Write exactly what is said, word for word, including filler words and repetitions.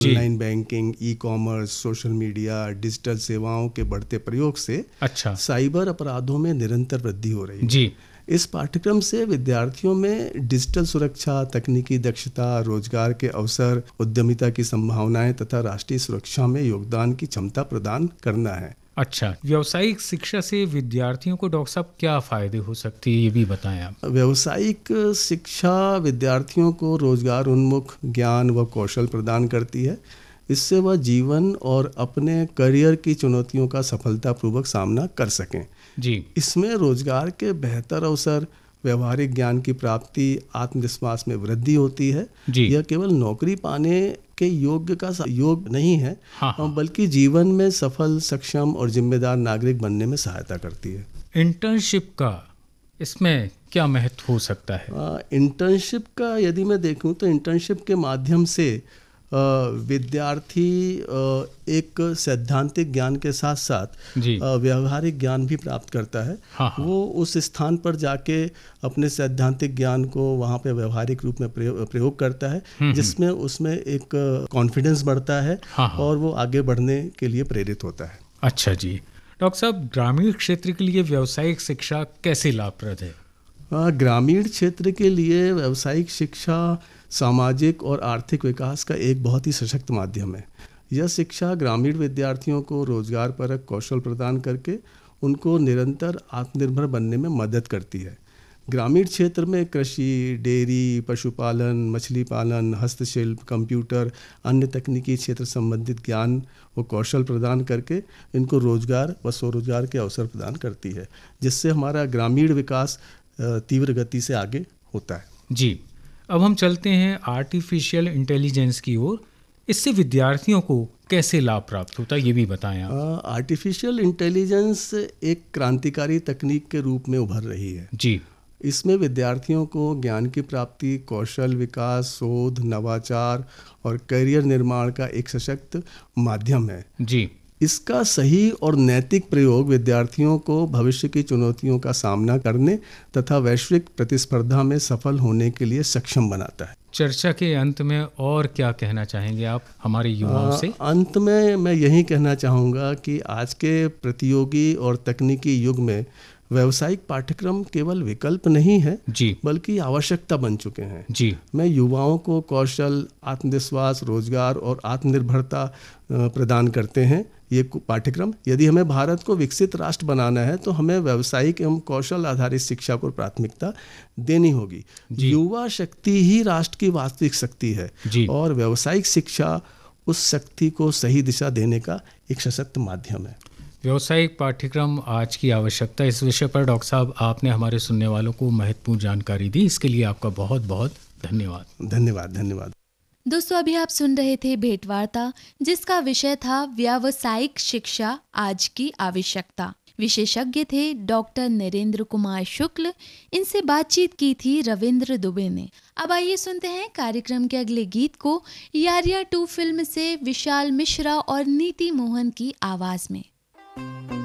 Online banking, e commerce, social media, digital सेवाओं के बढ़ते प्रयोग से अच्छा साइबर अपराधों में निरंतर वृद्धि हो रही है। जी। इस पाठ्यक्रम से विद्यार्थियों में डिजिटल सुरक्षा, तकनीकी दक्षता, रोजगार के अवसर, उद्यमिता की संभावनाएं तथा राष्ट्रीय सुरक्षा में योगदान की क्षमता प्रदान करना है। अच्छा, व्यावसायिक शिक्षा से विद्यार्थियों को डॉक्टर साहब क्या फायदे हो सकते हैं, ये भी बताएं आप। व्यावसायिक शिक्षा विद्यार्थियों को रोजगार उन्मुख ज्ञान व कौशल प्रदान करती है। इससे वह जीवन और अपने करियर की चुनौतियों का सफलतापूर्वक सामना कर सकें। जी। इसमें रोजगार के बेहतर अवसर, व्यवहारिक ज्ञान की प्राप्ति, आत्मविश्वास में वृद्धि होती है। जी। यह केवल नौकरी पाने के योग्य का योग नहीं है, हाँ, हाँ। बल्कि जीवन में सफल, सक्षम और जिम्मेदार नागरिक बनने में सहायता करती है। इंटर्नशिप का इसमें क्या महत्व हो सकता है? इंटर्नशिप का यदि मैं देखूं तो इंटर्नशिप के माध्यम से विद्यार्थी एक सैद्धांतिक ज्ञान के साथ साथ व्यवहारिक ज्ञान भी प्राप्त करता है। हाँ, हाँ। वो उस स्थान पर जाके अपने सैद्धांतिक ज्ञान को वहाँ पे व्यवहारिक रूप में प्रयोग, प्रयोग करता है, जिसमें उसमें एक कॉन्फिडेंस बढ़ता है। हाँ, हाँ। और वो आगे बढ़ने के लिए प्रेरित होता है। अच्छा जी। डॉक्टर साहब, ग्रामीण क्षेत्र के लिए व्यावसायिक शिक्षा कैसे लाभप्रद है? ग्रामीण क्षेत्र के लिए व्यावसायिक शिक्षा सामाजिक और आर्थिक विकास का एक बहुत ही सशक्त माध्यम है। यह शिक्षा ग्रामीण विद्यार्थियों को रोजगारपरक कौशल प्रदान करके उनको निरंतर आत्मनिर्भर बनने में मदद करती है। ग्रामीण क्षेत्र में कृषि, डेयरी, पशुपालन, मछली पालन, हस्तशिल्प, कंप्यूटर, अन्य तकनीकी क्षेत्र संबंधित ज्ञान व कौशल प्रदान करके इनको रोजगार व स्वरोजगार के अवसर प्रदान करती है, जिससे हमारा ग्रामीण विकास तीव्र गति से आगे होता है। जी। अब हम चलते हैं आर्टिफिशियल इंटेलिजेंस की ओर। इससे विद्यार्थियों को कैसे लाभ प्राप्त होता है, ये भी बताएं आप। आर्टिफिशियल इंटेलिजेंस एक क्रांतिकारी तकनीक के रूप में उभर रही है। जी। इसमें विद्यार्थियों को ज्ञान की प्राप्ति, कौशल विकास, शोध, नवाचार और करियर निर्माण का एक सशक्त माध्यम है। जी। इसका सही और नैतिक प्रयोग विद्यार्थियों को भविष्य की चुनौतियों का सामना करने तथा वैश्विक प्रतिस्पर्धा में सफल होने के लिए सक्षम बनाता है। चर्चा के अंत में और क्या कहना चाहेंगे आप हमारे युवाओं से? अंत में मैं यही कहना चाहूँगा कि आज के प्रतियोगी और तकनीकी युग में व्यावसायिक पाठ्यक्रम केवल विकल्प नहीं है, जी, बल्कि आवश्यकता बन चुके हैं। जी। मैं युवाओं को कौशल, आत्मविश्वास, रोजगार और आत्मनिर्भरता प्रदान करते हैं ये पाठ्यक्रम। यदि हमें भारत को विकसित राष्ट्र बनाना है तो हमें व्यावसायिक एवं कौशल आधारित शिक्षा को प्राथमिकता देनी होगी। युवा शक्ति ही राष्ट्र की वास्तविक शक्ति है। जी। और व्यावसायिक शिक्षा उस शक्ति को सही दिशा देने का एक सशक्त माध्यम है। व्यावसायिक पाठ्यक्रम आज की आवश्यकता, इस विषय पर डॉक्टर साहब आपने हमारे सुनने वालों को महत्वपूर्ण जानकारी दी, इसके लिए आपका बहुत बहुत धन्यवाद। धन्यवाद धन्यवाद दोस्तों, अभी आप सुन रहे थे भेंटवार्ता, जिसका विषय था व्यावसायिक शिक्षा आज की आवश्यकता। विशेषज्ञ थे डॉक्टर नरेंद्र कुमार शुक्ल। इनसे बातचीत की थी रविंद्र दुबे ने। अब आइए सुनते हैं कार्यक्रम के अगले गीत को यारिया टू फिल्म से विशाल मिश्रा और नीति मोहन की आवाज में।